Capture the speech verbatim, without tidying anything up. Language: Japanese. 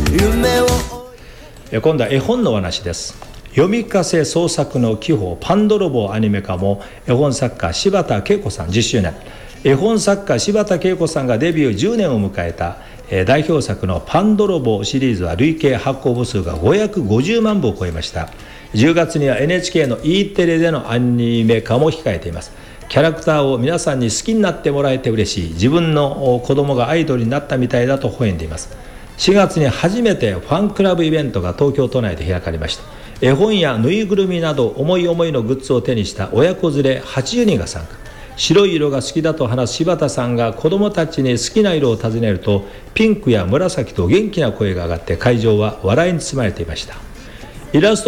夢を。 今度は絵本のお話です。読み聞かせ創作の基宝パンどろぼうアニメ化も絵本作家柴田恵子さんじゅっしゅうねん。絵本作家柴田恵子さんがデビューじゅうねんを迎えた代表作のパンどろぼうシリーズは累計発行部数がごひゃくごじゅうまんぶを超えました。じゅうがつには エヌエイチケー の E テレでのアニメ化も控えています。キャラクターを皆さんに好きになってもらえて嬉しい、自分の子供がアイドルになったみたいだと微笑んでいます。しがつに初めてファンクラブイベントが東京都内で開かれました。絵本やぬいぐるみなど思い思いのグッズを手にした親子連れはちじゅうにんが参加。白い色が好きだと話す柴田さんが子どもたちに好きな色を尋ねると、ピンクや紫と元気な声が上がって会場は笑いに包まれていました。イラスト